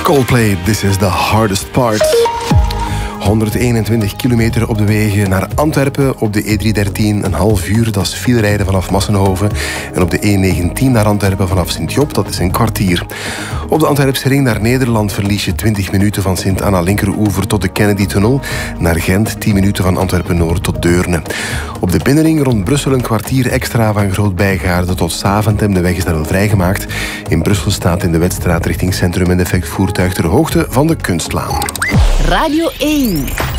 Coldplay, this is the hardest part. 121 kilometer op de wegen naar Antwerpen op de E313, een half uur, dat is filerijden vanaf Massenhoven. En op de E19 naar Antwerpen vanaf Sint-Job, dat is een kwartier. Op de Antwerpse ring naar Nederland verlies je 20 minuten van Sint-Anna linkeroever tot de Kennedy-tunnel. Naar Gent 10 minuten van Antwerpen-Noord tot Deurne. Op de binnenring rond Brussel een kwartier extra van Groot-Bijgaarde tot Saventem. De weg is daar al vrijgemaakt. In Brussel staat in de Wetstraat richting Centrum een defect voertuig ter hoogte van de Kunstlaan. Radio 1.